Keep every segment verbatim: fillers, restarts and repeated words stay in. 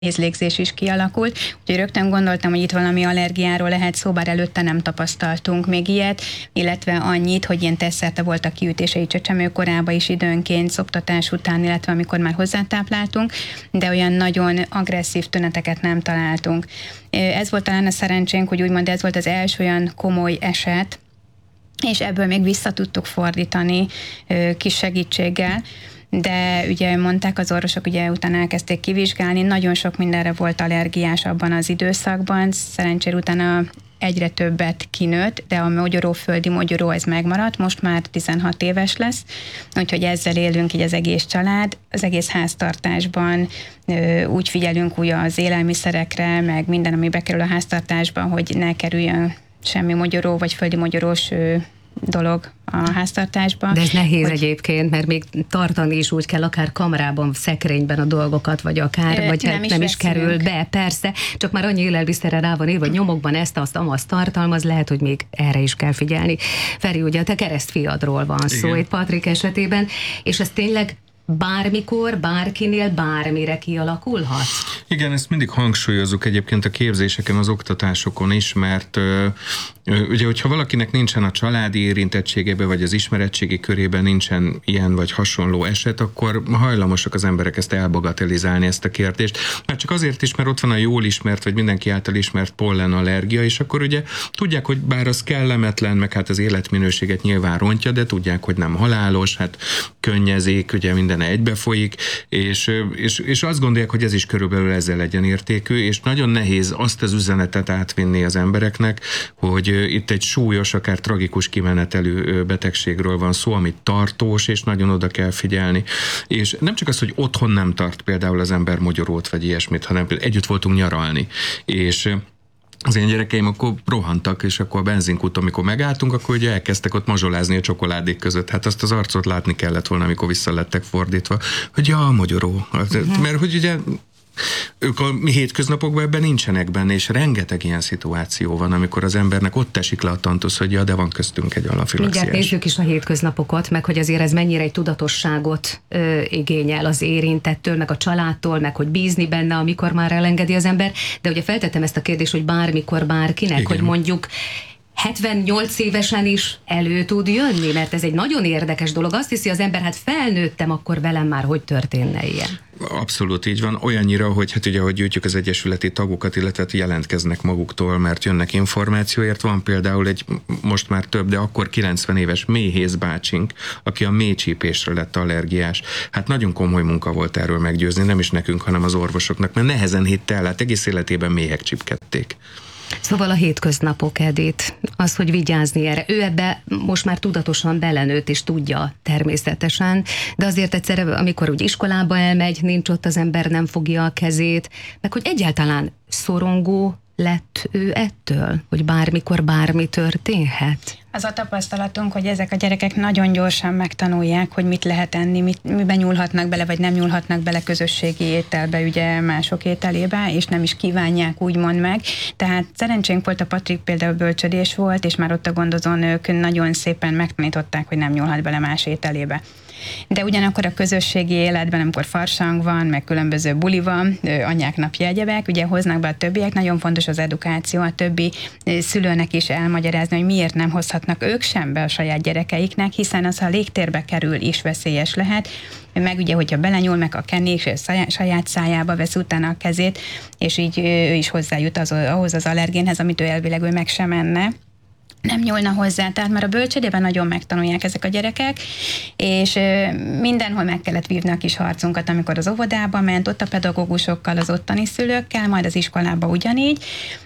mézlégzés is kialakult, úgyhogy rögtön gondoltam, hogy itt valami allergiáról lehet szó, bár előtte nem tapasztaltunk még ilyet, illetve annyit, hogy ilyen tesztelte volt a kiütései csecsemőkorában is időnként, szoptatás után, illetve amikor már hozzátápláltunk, de olyan nagyon agresszív tüneteket nem találtunk. Ez volt talán a szerencsénk, hogy úgymond ez volt az első olyan komoly eset, és ebből még vissza tudtuk fordítani kis segítséggel, de ugye mondták az orvosok, ugye utána elkezdték kivizsgálni, nagyon sok mindenre volt allergiás abban az időszakban, szerencsére utána egyre többet kinőtt, de a mogyoró, földi mogyoró ez megmaradt, most már tizenhat éves lesz, úgyhogy ezzel élünk így az egész család, az egész háztartásban úgy figyelünk úgy az élelmiszerekre, meg minden, ami bekerül a háztartásban, hogy ne kerüljön semmi mogyoró vagy földi mogyorós dolog a háztartásban. De ez nehéz hogy... egyébként, mert még tartani is úgy kell, akár kamerában, szekrényben a dolgokat, vagy akár, Ö, vagy nem hát is nem is veszünk. kerül be, persze, csak már annyi élelmiszerre rá van írva, nyomokban ezt, azt, amazt tartalmaz, lehet, hogy még erre is kell figyelni. Feri, ugye te keresztfiadról van szó, igen, itt Patrik esetében, és ez tényleg bármikor, bárkinél, bármire kialakulhat? Igen, ezt mindig hangsúlyozzuk egyébként a képzéseken, az oktatásokon is, mert ö, ö, ugye, hogyha valakinek nincsen a családi érintettségében, vagy az ismeretségi körében nincsen ilyen vagy hasonló eset, akkor hajlamosak az emberek ezt elbagatelizálni, ezt a kérdést. Mert csak azért is, mert ott van a jól ismert, vagy mindenki által ismert pollenallergia, és akkor ugye tudják, hogy bár az kellemetlen, meg hát az életminőséget nyilván rontja, de tudják, hogy nem halálos, hát könnyezik, ugye minden egybefolyik, és, és, és azt gondolják, hogy ez is körülbelül ezzel egyenértékű, és nagyon nehéz azt az üzenetet átvinni az embereknek, hogy itt egy súlyos, akár tragikus kimenetelű betegségről van szó, amit tartós, és nagyon oda kell figyelni. És nem csak az, hogy otthon nem tart például az ember mogyorót, vagy ilyesmit, hanem együtt voltunk nyaralni, és az én gyerekeim akkor rohantak, és akkor a benzinkúton, amikor megálltunk, akkor ugye elkezdtek ott mazsolázni a csokoládék között. Hát azt az arcot látni kellett volna, amikor vissza lettek fordítva, hogy ja, a mogyoró. Uh-huh. Mert hogy ugye ők a mi hétköznapokban ebben nincsenek benne, és rengeteg ilyen szituáció van, amikor az embernek ott esik le a tantusz, hogy ja, de van köztünk egy anafilaxiás. Mindjárt nézzük is a hétköznapokat, meg hogy azért ez mennyire egy tudatosságot ö, igényel az érintettől, meg a családtól, meg hogy bízni benne, amikor már elengedi az ember. De ugye feltettem ezt a kérdést, hogy bármikor bárkinek, igen, hogy mondjuk hetvennyolc évesen is elő tud jönni, mert ez egy nagyon érdekes dolog. Azt hiszi az ember, hát felnőttem, akkor velem már hogy történne ilyen? Abszolút így van. Olyannyira, hogy hát ugye, hogy gyűjtjük az egyesületi tagokat, illetve jelentkeznek maguktól, mert jönnek információért. Van például egy most már több, de akkor kilencven éves méhész bácsink, aki a méhcsípésre lett allergiás. Hát nagyon komoly munka volt erről meggyőzni, nem is nekünk, hanem az orvosoknak, mert nehezen hitte el, hát egész életében méhek csipkedték. Szóval a hétköznapok, Edith, az, hogy vigyázni erre. Ő ebbe most már tudatosan belenőtt, és tudja természetesen, de azért egyszerre, amikor úgy iskolába elmegy, nincs ott az ember, nem fogja a kezét, meg hogy egyáltalán szorongó lett ő ettől, hogy bármikor bármi történhet? Az a tapasztalatunk, hogy ezek a gyerekek nagyon gyorsan megtanulják, hogy mit lehet enni, mit, miben nyúlhatnak bele, vagy nem nyúlhatnak bele közösségi ételbe, ugye mások ételébe, és nem is kívánják úgymond meg. Tehát szerencsénk volt, a Patrik például bölcsödés volt, és már ott a gondozónők nagyon szépen megtanították, hogy nem nyúlhat bele más ételébe. De ugyanakkor a közösségi életben, amikor farsang van, meg különböző buli van, anyák napja, egyebek, ugye hoznak be a többiek, nagyon fontos az edukáció, a többi szülőnek is elmagyarázni, hogy miért nem hozhatnak ők sem be a saját gyerekeiknek, hiszen az, ha a légtérbe kerül, is veszélyes lehet, meg ugye, hogyha belenyúl, meg a kenés, saját szájába vesz utána a kezét, és így ő is hozzájut az, ahhoz az allergénhez, amit ő elvileg ő meg sem enne, nem nyúlna hozzá, tehát már a bölcsődében nagyon megtanulják ezek a gyerekek, és mindenhol meg kellett vívni a kis harcunkat, amikor az óvodába ment, ott a pedagógusokkal, az ottani szülőkkel, majd az iskolába ugyanígy,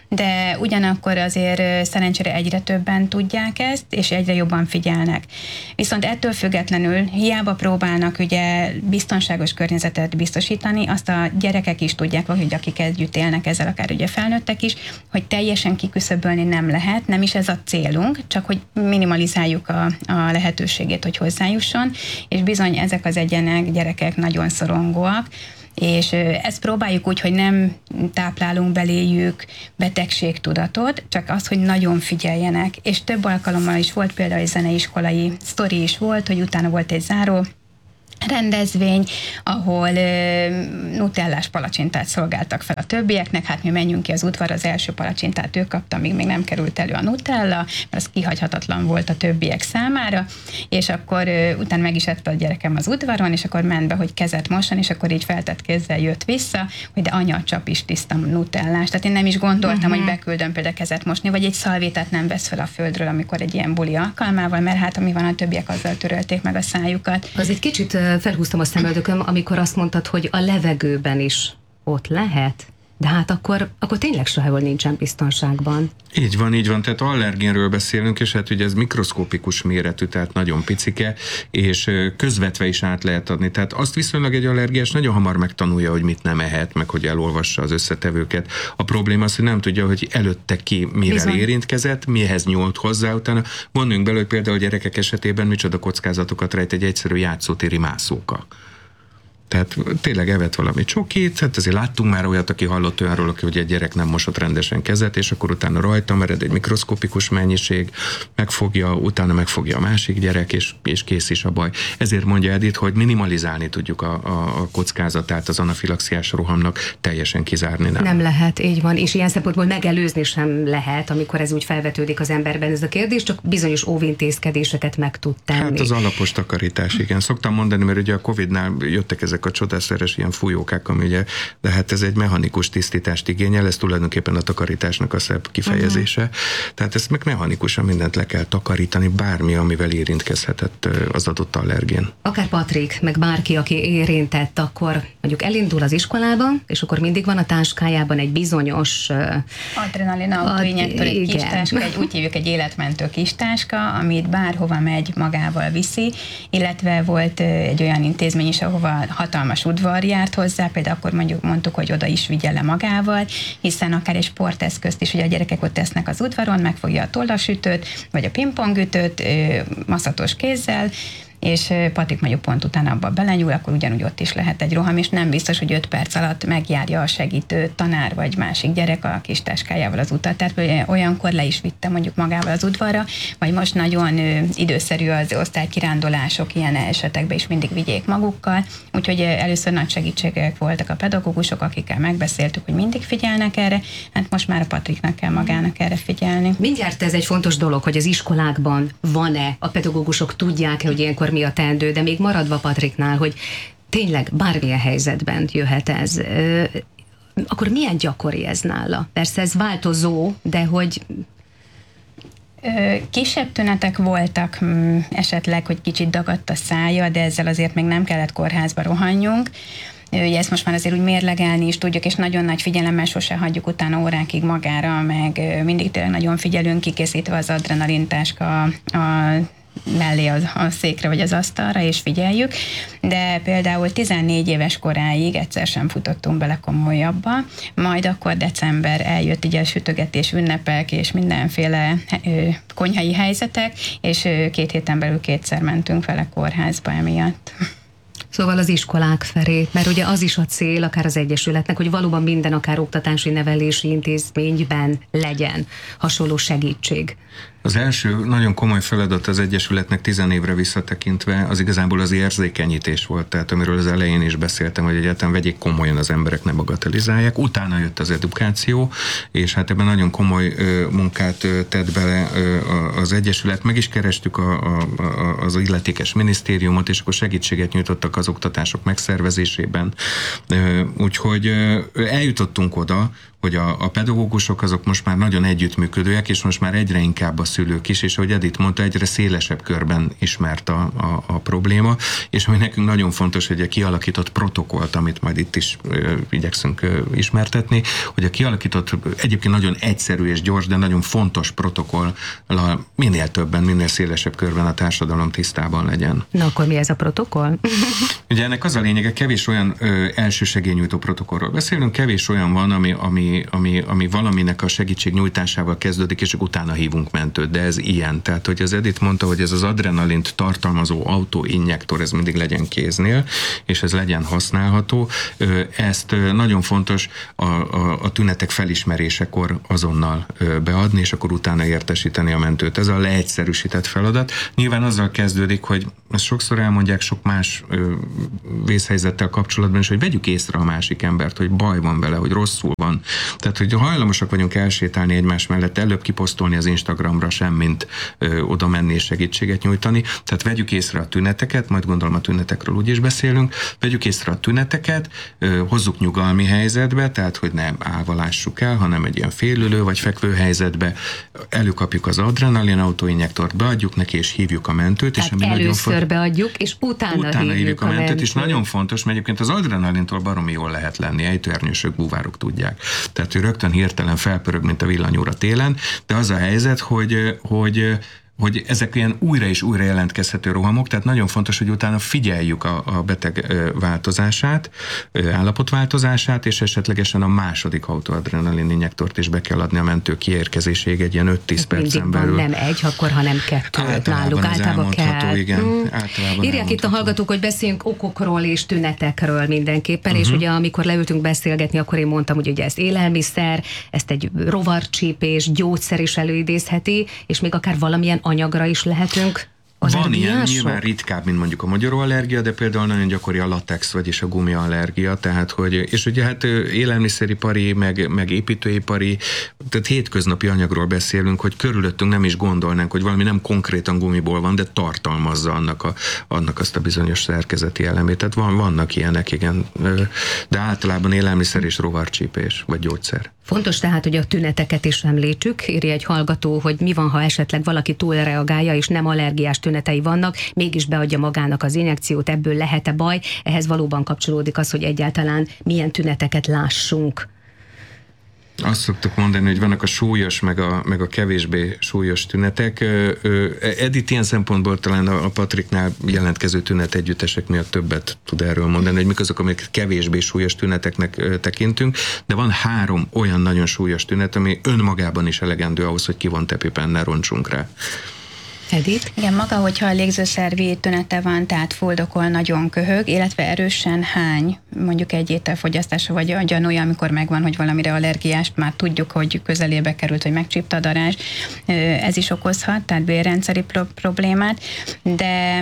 de ugyanakkor azért szerencsére egyre többen tudják ezt, és egyre jobban figyelnek. Viszont ettől függetlenül hiába próbálnak ugye biztonságos környezetet biztosítani, azt a gyerekek is tudják, vagy akik együtt élnek ezzel, akár ugye felnőttek is, hogy teljesen kiküszöbölni nem lehet, nem is ez a célunk, csak hogy minimalizáljuk a, a lehetőségét, hogy hozzájusson, és bizony ezek az egyenek, gyerekek nagyon szorongóak, és ezt próbáljuk úgy, hogy nem táplálunk beléjük betegségtudatot, csak az, hogy nagyon figyeljenek. És több alkalommal is volt például egy zeneiskolai sztori is volt, hogy utána volt egy záró rendezvény, ahol ö, nutellás palacsintát szolgáltak fel a többieknek, hát mi menjünk ki az udvar, az első palacsintát ő kapta, míg még nem került elő a nutella, mert az kihagyhatatlan volt a többiek számára, és akkor ö, utána meg is ette a gyerekem az udvaron, és akkor ment be, hogy kezet mosson, és akkor így feltett kézzel jött vissza, hogy de anya, csap is tiszta nutellást. Tehát én nem is gondoltam, uh-huh. hogy beküldöm például kezet mosni, vagy egy szalvétát nem vesz fel a földről, amikor egy ilyen buli alkalmával, mert hát ami van, a többiek azzal törölték meg a szájukat. Az egy kicsit felhúztam a szemöldököm, amikor azt mondtad, hogy a levegőben is ott lehet, de hát akkor, akkor tényleg sehol nincsen biztonságban. Így van, így van, tehát allergénről beszélünk, és hát ugye ez mikroszkopikus méretű, tehát nagyon picike, és közvetve is át lehet adni. Tehát azt viszonylag egy allergiás nagyon hamar megtanulja, hogy mit nem ehet, meg hogy elolvassa az összetevőket. A probléma az, hogy nem tudja, hogy előtte ki mivel Bizony. érintkezett, mihez nyúlt hozzá, utána gondoljunk bele, hogy például a gyerekek esetében micsoda kockázatokat rejt egy egyszerű játszótéri mászóka. Tehát tényleg evett valami csokit, hát azért láttunk már olyat, aki hallott olyanról, hogy egy gyerek nem mosott rendesen kezet, és akkor utána rajta mered egy mikroszkopikus mennyiség, megfogja, utána megfogja a másik gyerek, és, és kész is a baj. Ezért mondja Edith, hogy minimalizálni tudjuk a, a, a kockázatát az anafilaxiás rohamnak, teljesen kizárni nem. Nem lehet, így van, és ilyen szempontból megelőzni sem lehet, amikor ez úgy felvetődik az emberben ez a kérdés, csak bizonyos óvintézkedéseket meg tud tenni. Hát az alapos takarítás, igen. Szoktam mondani, mert ugye a Covidnál jöttek ezek a csodászeres ilyen fújókák, ami ugye, de hát ez egy mechanikus tisztítást igényel, ez tulajdonképpen a takarításnak a szebb kifejezése. Uh-huh. Tehát ezt meg mechanikusan mindent le kell takarítani, bármi, amivel érintkezhetett az adott allergén. Akár Patrik, meg bárki, aki érintett, akkor mondjuk elindul az iskolába, és akkor mindig van a táskájában egy bizonyos adrenalin autóinjektor, egy kis táska, egy, úgy hívjuk egy életmentő kis táska, amit bárhova megy, magával viszi, illetve volt egy olyan intézmény is, ahova hatalmas udvar járt hozzá, például akkor mondjuk mondtuk, hogy oda is vigye le magával, hiszen akár egy sporteszközt is, ugye a gyerekek ott tesznek az udvaron, megfogja a tollasütőt, vagy a pingpongütőt, maszatos kézzel, és Patrik mondjuk pont utána abba belenyúl, akkor ugyanúgy ott is lehet egy roham, és nem biztos, hogy öt perc alatt megjárja a segítő tanár vagy másik gyerek a kis táskájával az utat. Tehát olyankor le is vitte mondjuk magával az udvarra, vagy most nagyon időszerű az osztálykirándulások, ilyen esetekben is mindig vigyék magukkal. Úgyhogy először nagy segítségek voltak a pedagógusok, akikkel megbeszéltük, hogy mindig figyelnek erre, hát most már a Patriknak kell magának erre figyelni. Mindjárt ez egy fontos dolog, hogy az iskolákban van-e, a pedagógusok tudják-e, hogy ilyenkor mi a teendő, de még maradva Patriknál, hogy tényleg bármilyen helyzetben jöhet ez, akkor milyen gyakori ez nála? Persze ez változó, de hogy... Kisebb tünetek voltak, esetleg, hogy kicsit dagadt a szája, de ezzel azért még nem kellett kórházba rohanjunk. Ugye ezt most már azért úgy mérlegelni is tudjuk, és nagyon nagy figyelemmel sose hagyjuk utána órákig magára, meg mindig tényleg nagyon figyelünk, kikészítve az adrenalintáska a mellé az, a székre vagy az asztalra, és figyeljük, de például tizennégy éves koráig egyszer sem futottunk bele komolyabba, majd akkor december eljött így a sütögetés, ünnepek és mindenféle ö, konyhai helyzetek, és ö, két héten belül kétszer mentünk vele kórházba emiatt. Szóval az iskolák felé, mert ugye az is a cél, akár az Egyesületnek, hogy valóban minden, akár oktatási, nevelési intézményben legyen hasonló segítség. Az első nagyon komoly feladat az Egyesületnek tizen évre visszatekintve az igazából az érzékenyítés volt, tehát amiről az elején is beszéltem, hogy egyáltalán vegyék komolyan az emberek, ne bagatelizálják. Utána jött az edukáció, és hát ebben nagyon komoly ö, munkát ö, tett bele ö, az Egyesület. Meg is kerestük a, a, a, az illetékes minisztériumot, és akkor segítséget nyújtottak az oktatások megszervezésében. Ö, úgyhogy ö, eljutottunk oda, hogy a, a pedagógusok azok most már nagyon együttműködőek, és most már egyre inkább a szülők is, és ahogy Edith mondta, egyre szélesebb körben ismert a, a, a probléma, és ami nekünk nagyon fontos, hogy a kialakított protokollt, amit majd itt is ö, igyekszünk ö, ismertetni, hogy a kialakított egyébként nagyon egyszerű és gyors, de nagyon fontos protokoll minél többen, minél szélesebb körben a társadalom tisztában legyen. Na akkor mi ez a protokoll? Ugye ennek az a lényege, kevés olyan ö, elsősegélynyújtó protokollról beszélünk, kevés olyan van, ami, ami ami, ami, ami valaminek a segítségnyújtásával kezdődik, és utána hívunk mentőt, de ez ilyen. Tehát, hogy az Edith mondta, hogy ez az adrenalint tartalmazó autóinjektor, ez mindig legyen kéznél, és ez legyen használható. Ezt nagyon fontos a, a, a tünetek felismerésekor azonnal beadni, és akkor utána értesíteni a mentőt. Ez a leegyszerűsített feladat. Nyilván azzal kezdődik, hogy ezt sokszor elmondják sok más vészhelyzettel kapcsolatban is, hogy vegyük észre a másik embert, hogy baj van vele, hogy rosszul van. Tehát, hogy hajlamosak vagyunk elsétálni egymás mellett, előbb kiposztolni az Instagramra sem, mint ö, oda menni és segítséget nyújtani. Tehát vegyük észre a tüneteket, majd gondolom a tünetekről úgy is beszélünk, vegyük észre a tüneteket, ö, hozzuk nyugalmi helyzetbe, tehát, hogy nem állva lássuk el, hanem egy ilyen félülő vagy fekvő helyzetbe, előkapjuk az adrenalin autóinjektort, beadjuk neki, és hívjuk a mentőt. Tehát és ami először nagyon beadjuk, és utána, utána hívjuk, hívjuk a mentőt, mentőt. és nagyon fontos, mert egyébként az adrenalintól baromi jól lehet lenni, ejtőernyősök, búvárok tudják. Tehát ő rögtön hirtelen felpörög, mint a villanyóra télen, de az a helyzet, hogy, hogy hogy ezek ilyen újra és újra jelentkezhető rohamok, tehát nagyon fontos, hogy utána figyeljük a, a beteg változását, állapotváltozását, és esetlegesen a második autoadrenalin injektort is be kell adni a mentő kiérkezéséig egy ilyen öt-tíz percen belül. Nem egy, akkor, hanem kettő. Általában náluk ez általában kell. Igen, mm. általában Írják itt a hallgatók, hogy beszéljünk okokról és tünetekről mindenképpen, uh-huh. és ugye amikor leültünk beszélgetni, akkor én mondtam, hogy ugye ezt élelmiszer, ezt egy rovarcsípés, gyógyszer is előidézheti, és még akár valamilyen anyagra is lehetünk. Van ilyen, nyilván ritkább, mint mondjuk a magyaróallergia, de például nagyon gyakori a latex, vagyis a gumiallergia, tehát hogy, és ugye hát élelmiszeripari, meg, meg építőipari, tehát hétköznapi anyagról beszélünk, hogy körülöttünk nem is gondolnánk, hogy valami nem konkrétan gumiból van, de tartalmazza annak, a, annak azt a bizonyos szerkezeti elemét. Tehát van, vannak ilyenek, igen, de általában élelmiszer és rovarcsípés, vagy gyógyszer. Fontos tehát, hogy a tüneteket is említsük. Írja egy hallgató, hogy mi van, ha esetleg valaki túlreagálja, és nem allergiás tünetei vannak, mégis beadja magának az injekciót, ebből lehet-e baj? Ehhez valóban kapcsolódik az, hogy egyáltalán milyen tüneteket lássunk. Azt szoktuk mondani, hogy vannak a súlyos, meg a, meg a kevésbé súlyos tünetek. Edith ilyen szempontból talán a Patriknál jelentkező tünet együttesek miatt többet tud erről mondani, hogy mik azok, amik kevésbé súlyos tüneteknek tekintünk, de van három olyan nagyon súlyos tünet, ami önmagában is elegendő ahhoz, hogy kivont epipennel roncsunk rá. Edith? Igen, maga, hogyha a légzőszervi tünete van, tehát fuldokol, nagyon köhög, illetve erősen hány, mondjuk egy ételfogyasztása vagy a gyanúja, amikor megvan, hogy valamire allergiást, már tudjuk, hogy közelébe került, hogy megcsípte a darázs, ez is okozhat, tehát bélrendszeri pro- problémát, de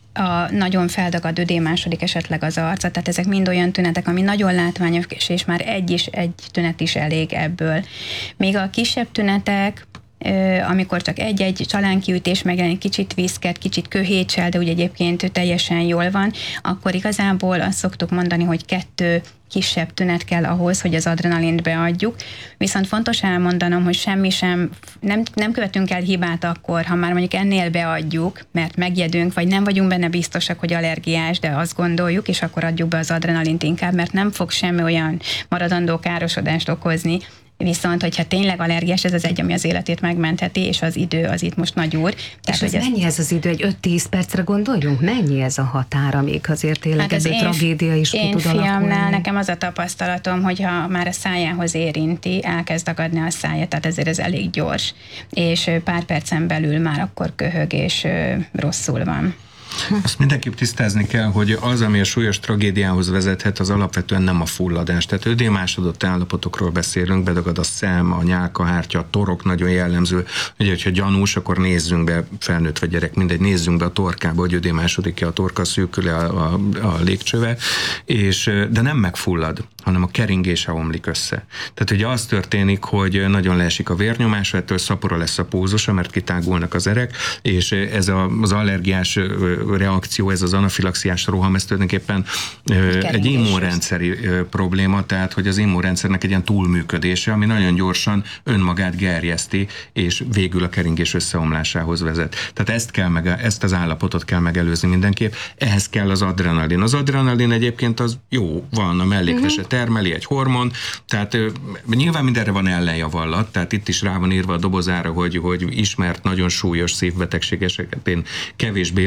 a nagyon feldagad ödémásodik esetleg az arca, tehát ezek mind olyan tünetek, ami nagyon látványos, és már egy is, egy tünet is elég ebből. Még a kisebb tünetek, amikor csak egy-egy csalánkiütés megjelenik, kicsit viszket, kicsit köhétsel, de úgy egyébként teljesen jól van, akkor igazából azt szoktuk mondani, hogy kettő kisebb tünet kell ahhoz, hogy az adrenalint beadjuk. Viszont fontos elmondanom, hogy semmi sem, nem, nem követünk el hibát akkor, ha már mondjuk ennél beadjuk, mert megjedünk, vagy nem vagyunk benne biztosak, hogy allergiás, de azt gondoljuk, és akkor adjuk be az adrenalint inkább, mert nem fog semmi olyan maradandó károsodást okozni. Viszont, hogyha tényleg allergiás, ez az egy, ami az életét megmentheti, és az idő az itt most nagy úr. És ez mennyi ez az idő? Egy öt-tíz percre gondoljunk? Mennyi ez a határ, amíg azért tényleg hát ebből tragédia is ki tud alakulni? Én fiamnál nekem az a tapasztalatom, hogyha már a szájához érinti, elkezd dagadni a szája, tehát ezért ez elég gyors. És pár percen belül már akkor köhög, és rosszul van. Azt mindenképp tisztázni kell, hogy az, ami a súlyos tragédiához vezethet, az alapvetően nem a fulladás. Tehát ödémásodott állapotokról beszélünk, bedagad a szem, a nyálkahártya, a torok nagyon jellemző. Ugye, hogyha gyanús, akkor nézzünk be, felnőtt vagy gyerek, mindegy, nézzünk be a torkába, hogy ödémásodik-e a torka, szűkül-e a, a, a légcsöve, és, de nem megfullad, hanem a keringése omlik össze. Tehát ugye az történik, hogy nagyon leesik a vérnyomás, ettől szapora lesz a pózusa, mert kitágulnak az erek, és ez a, az allergiás reakció, ez az anafilaxiás roham, ez tulajdonképpen egy immunrendszeri probléma, tehát hogy az immunrendszernek egy ilyen túlműködése, ami nagyon gyorsan önmagát gerjeszti, és végül a keringés összeomlásához vezet. Tehát ezt, kell meg, ezt az állapotot kell megelőzni mindenképp. Ehhez kell az adrenalin. Az adrenalin egyébként az jó, van, a mellékvese termeli, egy hormon, tehát nyilván mindenre van ellenjavallat, tehát itt is rá van írva a dobozára, hogy, hogy ismert nagyon súlyos szívbetegség esetén kevésbé javallott,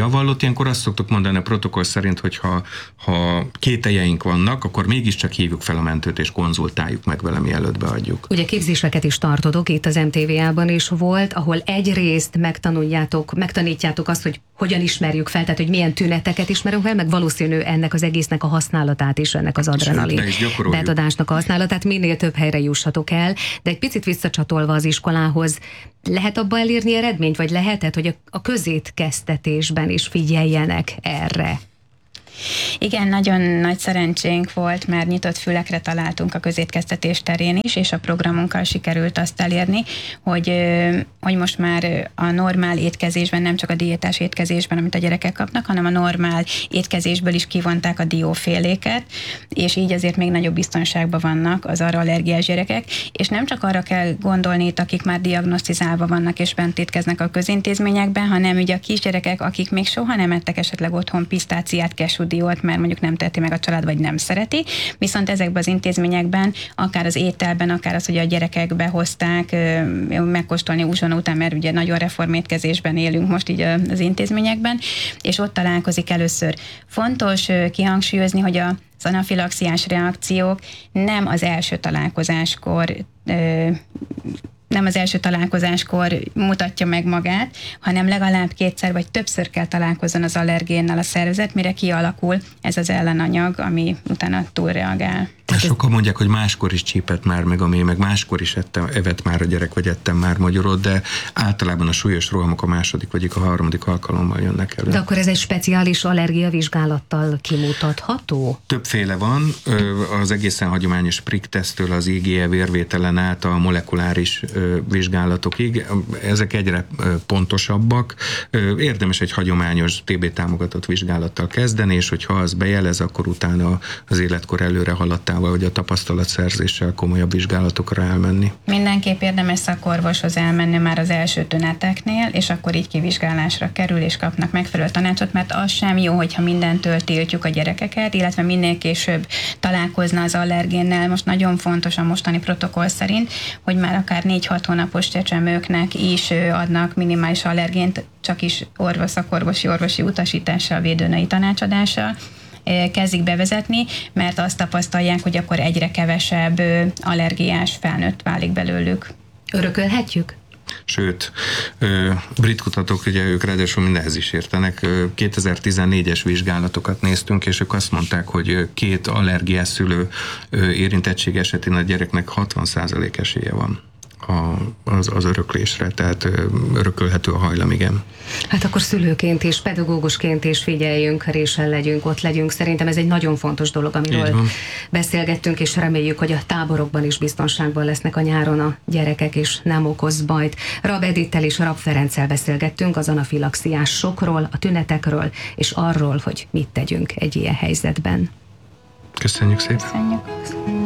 ott ilyenkor azt szoktuk mondani a protokoll szerint, hogy ha, ha kételjeink vannak, akkor mégiscsak hívjuk fel a mentőt, és konzultáljuk meg vele, mielőtt beadjuk. Ugye képzéseket is tartodok, itt az em té vé á-ban is volt, ahol egyrészt megtanuljátok, megtanítjátok azt, hogy hogyan ismerjük fel, tehát hogy milyen tüneteket ismerünk fel, meg valószínű ennek az egésznek a használatát is, ennek az adrenalin betadásnak a használatát, minél több helyre jussatok el, de egy picit visszacsatolva az iskolához, lehet abba elérni eredményt, vagy lehetett, hogy a, a közétkeztetésben is figyeljenek erre? Igen, nagyon nagy szerencsénk volt, mert nyitott fülekre találtunk a közétkeztetés terén is, és a programunkkal sikerült azt elérni, hogy, hogy most már a normál étkezésben, nem csak a diétás étkezésben, amit a gyerekek kapnak, hanem a normál étkezésből is kivonták a dióféléket, és így azért még nagyobb biztonságban vannak az arra allergiás gyerekek, és nem csak arra kell gondolni itt, akik már diagnosztizálva vannak és bent étkeznek a közintézményekben, hanem ugye a kisgyerekek, akik még soha nem ettek esetleg otthon pisztáciát, diót, mert mondjuk nem teheti meg a család, vagy nem szereti, viszont ezekben az intézményekben, akár az ételben, akár az, hogy a gyerekek behozták megkóstolni uzsonna után, mert ugye nagyon reformétkezésben élünk most így az intézményekben, és ott találkozik először. Fontos kihangsúlyozni, hogy a az anafilaxiás reakciók nem az első találkozáskor nem az első találkozáskor mutatja meg magát, hanem legalább kétszer vagy többször kell találkozzon az allergénnel a szervezet, mire kialakul ez az ellenanyag, ami utána túlreagál. Sokan mondják, hogy máskor is csípett már meg a mély, meg máskor is ettem, evett már a gyerek, vagy ettem már magyarot, de általában a súlyos rohamok a második vagy a harmadik alkalommal jönnek elő. De akkor ez egy speciális allergiavizsgálattal kimutatható? Többféle van, az egészen hagyományos prick-tesztől az i gé e vérvételen át a molekuláris vizsgálatokig. Ezek egyre pontosabbak. Érdemes egy hagyományos té bé támogatott vizsgálattal kezdeni, és hogyha az bejelez, akkor utána az életkor előre haladtával, vagy a tapasztalatszerzéssel komolyabb vizsgálatokra elmenni. Mindenképp érdemes szakorvoshoz elmenni már az első tüneteknél, és akkor így kivizsgálásra kerül, és kapnak megfelelő tanácsot, mert az sem jó, hogyha mindentől tiltjuk a gyerekeket, illetve minél később találkozna az allergénnel. Most nagyon fontos a mostani protokoll szerint, hogy már akár négy-hat hónapos csecsemőknek is adnak minimális allergént, csak is orvos, szakorvosi, orvosi utasítással, védőnői tanácsadással kezdik bevezetni, mert azt tapasztalják, hogy akkor egyre kevesebb allergiás felnőtt válik belőlük. Örökölhetjük? Sőt, brit kutatók, ugye ők ráadásul mindenhez is értenek, kétezer-tizennégyes vizsgálatokat néztünk, és ők azt mondták, hogy két allergiás szülő érintettség esetén a gyereknek hatvan százalék esélye van A, az, az öröklésre, tehát örökölhető a hajlam, igen. Hát akkor szülőként és pedagógusként is figyeljünk, résen legyünk, ott legyünk. Szerintem ez egy nagyon fontos dolog, amiről beszélgettünk, és reméljük, hogy a táborokban is biztonságban lesznek a nyáron a gyerekek, és nem okoz bajt. Rab Edittel és Rab Ferenccel beszélgettünk az anafilaxiás sokról, a tünetekről, és arról, hogy mit tegyünk egy ilyen helyzetben. Köszönjük szépen! Köszönjük.